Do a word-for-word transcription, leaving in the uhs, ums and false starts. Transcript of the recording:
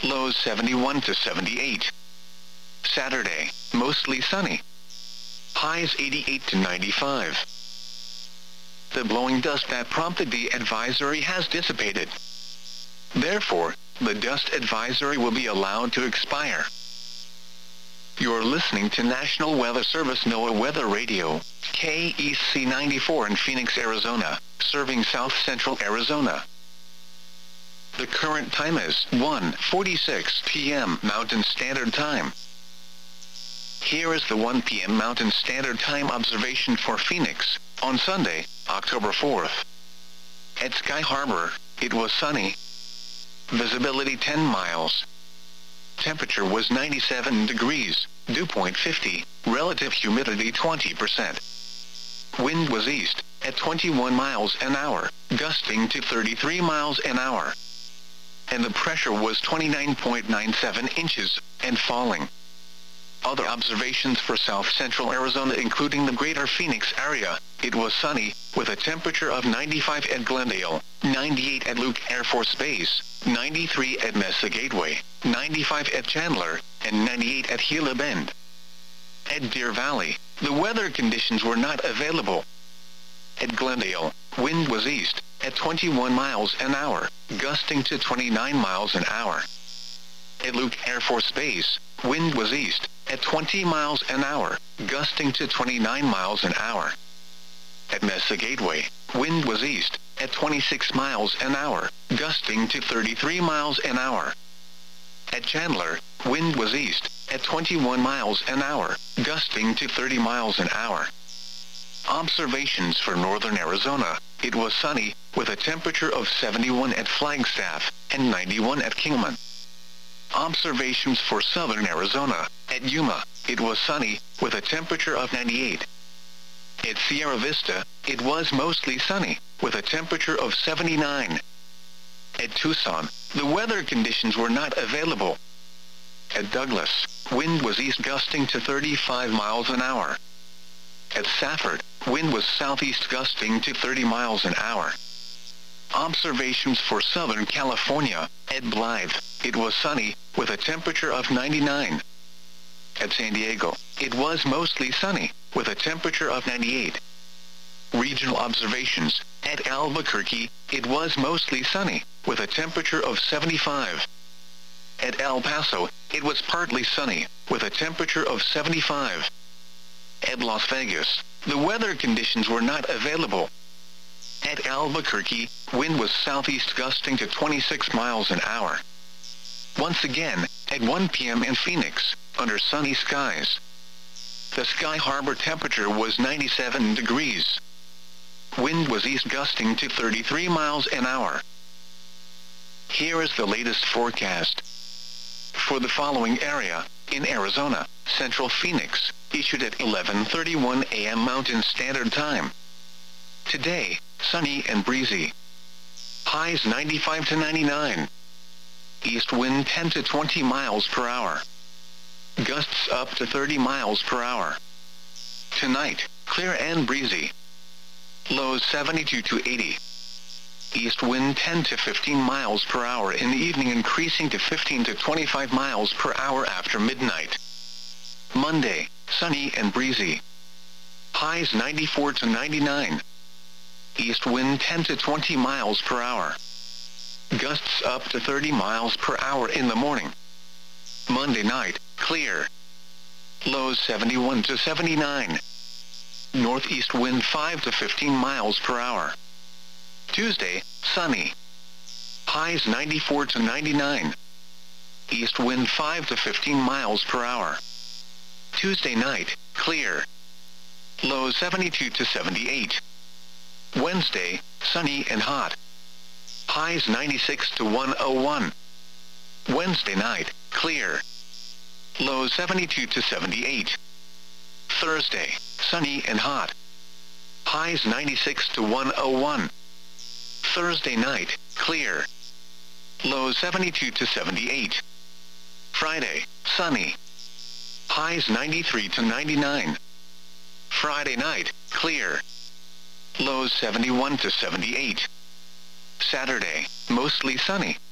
Lows seventy-one to seventy-eight. Saturday, mostly sunny. Highs eighty-eight to ninety-five. The blowing dust that prompted the advisory has dissipated. Therefore, the dust advisory will be allowed to expire. You're listening to National Weather Service NOAA Weather Radio, K E C ninety-four in Phoenix, Arizona, serving south central Arizona. The current time is one forty-six p m Mountain Standard Time. Here is the one p m Mountain Standard Time observation for Phoenix, on Sunday, October fourth. At Sky Harbor, it was sunny. Visibility ten miles. Temperature was ninety-seven degrees, dew point fifty, relative humidity twenty percent. Wind was east, at twenty-one miles an hour, gusting to thirty-three miles an hour. And the pressure was twenty-nine point nine seven inches, and falling. Other observations for south central Arizona including the greater Phoenix area, it was sunny, with a temperature of ninety-five at Glendale, ninety-eight at Luke Air Force Base, ninety-three at Mesa Gateway, ninety-five at Chandler, and ninety-eight at Gila Bend. At Deer Valley, the weather conditions were not available. At Glendale, wind was east, at twenty-one miles an hour, gusting to twenty-nine miles an hour. At Luke Air Force Base, wind was east, at twenty miles an hour, gusting to twenty-nine miles an hour. At Mesa Gateway, wind was east, at twenty-six miles an hour, gusting to thirty-three miles an hour. At Chandler, wind was east, at twenty-one miles an hour, gusting to thirty miles an hour. Observations for northern Arizona, it was sunny, with a temperature of seventy-one at Flagstaff, and ninety-one at Kingman. Observations for southern Arizona, at Yuma, it was sunny, with a temperature of ninety-eight. At Sierra Vista, it was mostly sunny, with a temperature of seventy-nine. At Tucson, the weather conditions were not available. At Douglas, wind was east gusting to thirty-five miles an hour. At Safford, wind was southeast gusting to thirty miles an hour. Observations for Southern California, at Blythe, it was sunny, with a temperature of ninety-nine. At San Diego, it was mostly sunny, with a temperature of ninety-eight. Regional observations, at Albuquerque, it was mostly sunny, with a temperature of seventy-five. At El Paso, it was partly sunny, with a temperature of seventy-five. At Las Vegas, the weather conditions were not available. At Albuquerque, wind was southeast gusting to twenty-six miles an hour. Once again, at one p m in Phoenix, under sunny skies. The Sky Harbor temperature was ninety-seven degrees. Wind was east gusting to thirty-three miles an hour. Here is the latest forecast. For the following area, in Arizona, Central Phoenix, issued at eleven thirty-one a m Mountain Standard Time. Today, sunny and breezy. Highs ninety-five to ninety-nine. East wind ten to twenty miles per hour. Gusts up to thirty miles per hour. Tonight, clear and breezy. Lows seventy-two to eighty. East wind ten to fifteen miles per hour in the evening, increasing to fifteen to twenty-five miles per hour after midnight. Monday, sunny and breezy. Highs ninety-four to ninety-nine. East wind ten to twenty miles per hour. Gusts up to thirty miles per hour in the morning. Monday night, clear. Lows seventy-one to seventy-nine. Northeast wind five to fifteen miles per hour. Tuesday, sunny. Highs ninety-four to ninety-nine. East wind five to fifteen miles per hour. Tuesday night, clear. Lows seventy-two to seventy-eight. Wednesday, sunny and hot. Highs ninety-six to one oh one. Wednesday night, clear. Lows seventy-two to seventy-eight. Thursday, sunny and hot. Highs ninety-six to one oh one. Thursday night, clear. Lows seventy-two to seventy-eight. Friday, sunny. Highs ninety-three to ninety-nine. Friday night, clear. Lows seventy-one to seventy-eight. Saturday, mostly sunny.